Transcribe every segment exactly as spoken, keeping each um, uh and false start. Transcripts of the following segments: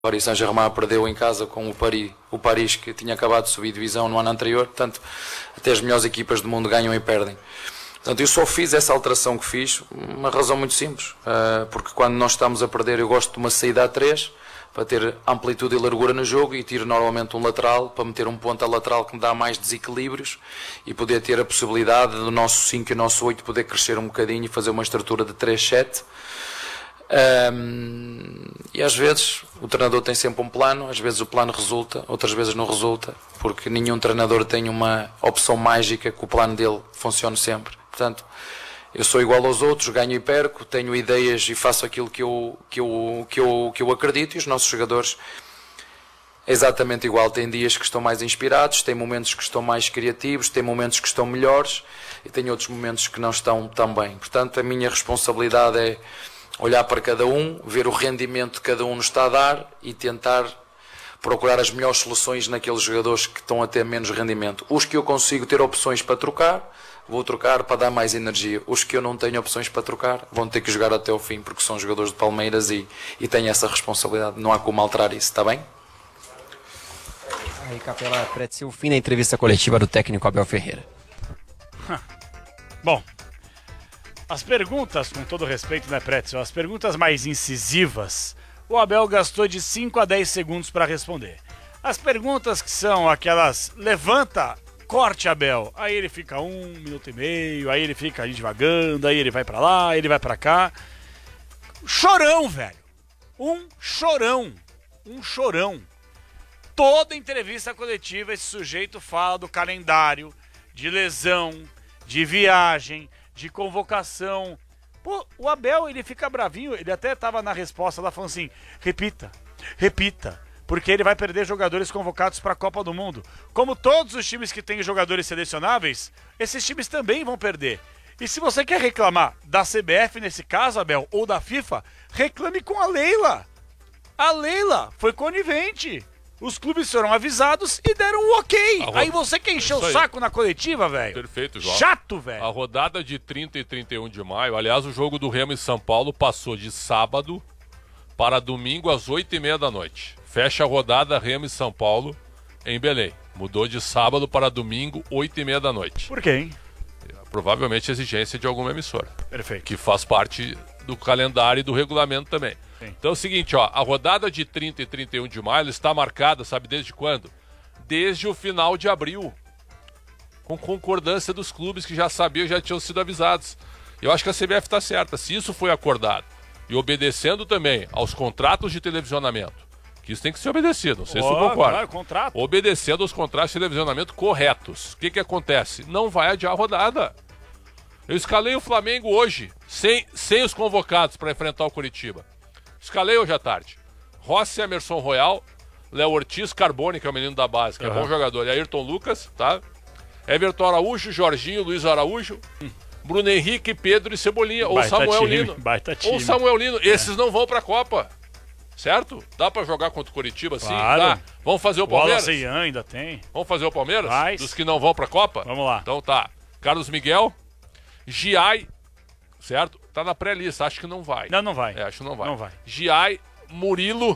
Paris Saint-Germain perdeu em casa com o Paris, o Paris que tinha acabado de subir divisão no ano anterior, portanto até as melhores equipas do mundo ganham e perdem. Portanto, eu só fiz essa alteração que fiz, uma razão muito simples, porque quando nós estamos a perder eu gosto de uma saída a três, para ter amplitude e largura no jogo, e tiro normalmente um lateral, para meter um ponta lateral que me dá mais desequilíbrios e poder ter a possibilidade do nosso cinco e do nosso oito poder crescer um bocadinho e fazer uma estrutura de três sete. Um, e às vezes o treinador tem sempre um plano, às vezes o plano resulta, outras vezes não resulta, porque nenhum treinador tem uma opção mágica que o plano dele funcione sempre. Portanto, eu sou igual aos outros, ganho e perco, tenho ideias e faço aquilo que eu, que eu, que eu, que eu acredito, e os nossos jogadores é exatamente igual. Tem dias que estão mais inspirados, tem momentos que estão mais criativos, tem momentos que estão melhores e tem outros momentos que não estão tão bem. Portanto, a minha responsabilidade é olhar para cada um, ver o rendimento que cada um nos está a dar e tentar procurar as melhores soluções naqueles jogadores que estão a ter menos rendimento. Os que eu consigo ter opções para trocar, vou trocar para dar mais energia. Os que eu não tenho opções para trocar, vão ter que jogar até o fim, porque são jogadores de Palmeiras e, e têm essa responsabilidade. Não há como alterar isso, está bem? Aí, Capela, Pretzel, o fim da entrevista coletiva do técnico Abel Ferreira. Bom, as perguntas, com todo respeito, né, Pretzel, as perguntas mais incisivas, o Abel gastou de cinco a dez segundos para responder. As perguntas que são aquelas, levanta, corte, Abel, aí ele fica um minuto e meio, aí ele fica aí divagando, aí ele vai para lá, aí ele vai para cá. Chorão, velho. Um chorão. Um chorão. Toda entrevista coletiva esse sujeito fala do calendário, de lesão, de viagem, de convocação. Pô, o Abel, ele fica bravinho, ele até tava na resposta lá falando assim, repita, repita, porque ele vai perder jogadores convocados para a Copa do Mundo. Como todos os times que têm jogadores selecionáveis, esses times também vão perder. E se você quer reclamar da C B F nesse caso, Abel, ou da FIFA, reclame com a Leila. A Leila foi conivente. Os clubes foram avisados e deram um ok. Ro... Aí você quer encher o saco na coletiva, velho? Perfeito, João. Chato, velho. A rodada de trinta e trinta e um de maio, aliás, o jogo do Remo em São Paulo passou de sábado para domingo às oito e meia da noite. Fecha a rodada Remo e São Paulo em Belém. Mudou de sábado para domingo, oito e meia da noite. Por quê, hein? Provavelmente exigência de alguma emissora. Perfeito. Que faz parte do calendário e do regulamento também. Sim. Então é o seguinte, ó, a rodada de trinta e trinta e um de maio está marcada, sabe desde quando? Desde o final de abril. Com concordância dos clubes que já sabiam, já tinham sido avisados. Eu acho que a C B F está certa. Se isso foi acordado e obedecendo também aos contratos de televisionamento, que isso tem que ser obedecido, não sei oh, se você concorda. Claro, contrato. Obedecendo aos contratos de televisionamento corretos. O que que acontece? Não vai adiar a rodada. Eu escalei o Flamengo hoje, sem, sem os convocados para enfrentar o Curitiba. Escalei hoje à tarde. Rossi, Emerson Royal, Léo Ortiz, Carbone, que é o menino da base, que uhum. é bom jogador, e Ayrton Lucas, tá? Everton Araújo, Jorginho, Luiz Araújo, hum. Bruno Henrique, Pedro e Cebolinha, ou Samuel time, Lino. Baita time. Ou Samuel Lino. É. Esses não vão pra Copa. Certo? Dá pra jogar contra o Curitiba, sim? Claro. Dá. Vamos fazer o Palmeiras? O Ian ainda tem. Vamos fazer o Palmeiras? Faz. Dos que não vão pra Copa? Vamos lá. Então tá. Carlos Miguel, Giai, certo? Tá na pré-lista, acho que não vai. Não, não vai. É, acho que não vai. Não vai. Giai, Murilo,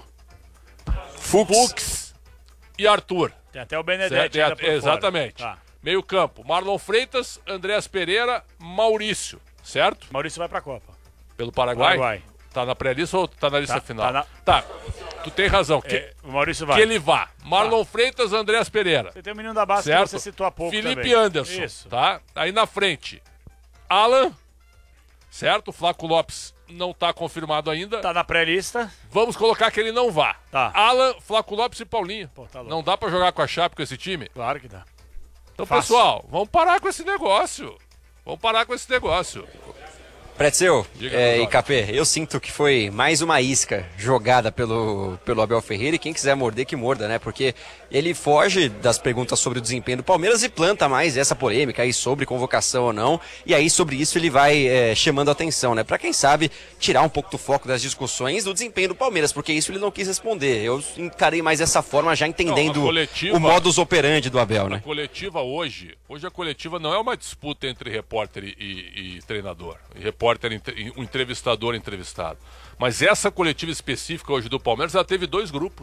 Fux, Fux e Arthur. Tem até o Benedetti ainda por exatamente. Tá. Meio campo, Marlon Freitas, Andréas Pereira, Maurício, certo? Maurício vai pra Copa. Pelo Paraguai? Paraguai. Tá na pré-lista ou tá na lista tá, final? Tá, na... tá, tu tem razão. Que, é, o Maurício vai. Que ele vá. Marlon tá. Freitas, Andréas Pereira. Você tem o menino da base certo? que você citou há pouco Felipe também. Anderson, Isso. tá? Aí na frente, Alan, certo? O Flaco Lopes não tá confirmado ainda. Tá na pré-lista. Vamos colocar que ele não vá. Tá. Alan, Flaco Lopes e Paulinho. Pô, tá louco. Não dá pra jogar com a Chape com esse time? Claro que dá. Então, Fácil. pessoal, vamos parar com esse negócio. Vamos parar com esse negócio. Pretzel é, e Capê, eu sinto que foi mais uma isca jogada pelo, pelo Abel Ferreira, e quem quiser morder que morda, né? Porque ele foge das perguntas sobre o desempenho do Palmeiras e planta mais essa polêmica aí sobre convocação ou não, e aí sobre isso ele vai é, chamando a atenção, né? Pra quem sabe tirar um pouco do foco das discussões do desempenho do Palmeiras, porque isso ele não quis responder. Eu encarei mais dessa forma, já entendendo não, coletiva, o modus operandi do Abel, né? A coletiva hoje, hoje a coletiva não é uma disputa entre repórter e, e, e treinador. E repórter repórter, o entrevistador entrevistado. Mas essa coletiva específica hoje do Palmeiras, ela teve dois grupos.